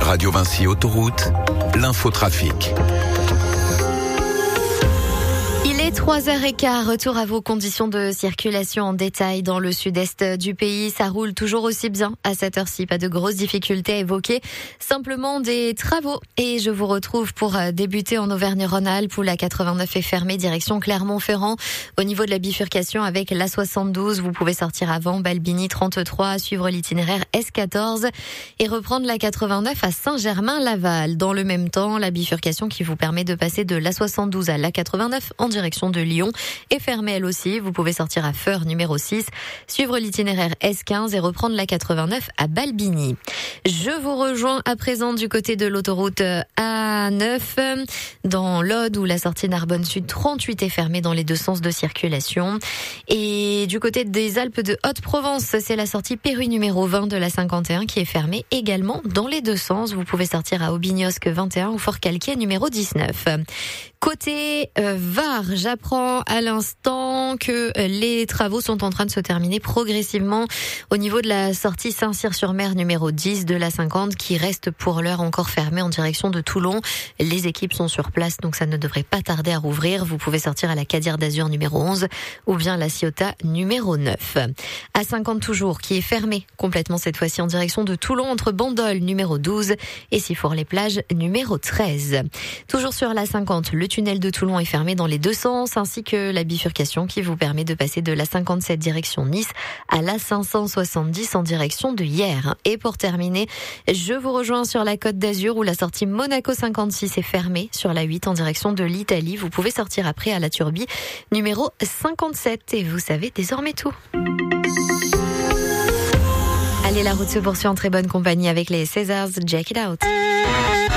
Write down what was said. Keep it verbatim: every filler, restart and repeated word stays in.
Radio Vinci Autoroute, l'infotrafic. Il est trois heures quinze, retour à vos conditions de circulation en détail dans le sud-est du pays. Ça roule toujours aussi bien à cette heure-ci, pas de grosses difficultés à évoquer, simplement des travaux. Et je vous retrouve pour débuter en Auvergne-Rhône-Alpes où la quatre-vingt-neuf est fermée direction Clermont-Ferrand. Au niveau de la bifurcation avec l'A soixante-douze, vous pouvez sortir avant Balbigny trente-trois, suivre l'itinéraire S quatorze et reprendre la quatre-vingt-neuf à Saint-Germain-Laval. Dans le même temps, la bifurcation qui vous permet de passer de l'A soixante-douze à l'A quatre-vingt-neuf en direction de Lyon est fermée elle aussi. Vous pouvez sortir à Feurs numéro six, suivre l'itinéraire S quinze et reprendre la quatre-vingt-neuf à Balbigny. Je vous rejoins à présent du côté de l'autoroute A neuf dans l'Aude où la sortie Narbonne Sud trente-huit est fermée dans les deux sens de circulation. Et du côté des Alpes de Haute-Provence, c'est la sortie Péru numéro vingt de la cinquante et un qui est fermée également dans les deux sens. Vous pouvez sortir à Aubignosc vingt et un ou Fort-Calquier numéro dix-neuf. Côté euh, Var, j'apprends à l'instant que les travaux sont en train de se terminer progressivement au niveau de la sortie Saint-Cyr-sur-Mer numéro dix de la cinquante qui reste pour l'heure encore fermée en direction de Toulon. Les équipes sont sur place donc ça ne devrait pas tarder à rouvrir. Vous pouvez sortir à la Cadière d'Azur numéro onze ou bien la Ciotat numéro neuf. A cinquante toujours qui est fermée complètement cette fois-ci en direction de Toulon entre Bandol numéro douze et Sifour-les-Plages numéro treize. Toujours sur la cinquante, le tunnel de Toulon est fermé dans les deux sens, ainsi que la bifurcation qui vous permet de passer de la cinquante-sept direction Nice à la cinq cent soixante-dix en direction de Hyères. Et pour terminer, je vous rejoins sur la Côte d'Azur où la sortie Monaco cinquante-six est fermée sur la huit en direction de l'Italie. Vous pouvez sortir après à la Turbie numéro cinquante-sept. Et vous savez désormais tout. Allez, la route se poursuit en très bonne compagnie avec les Césars. Check it out.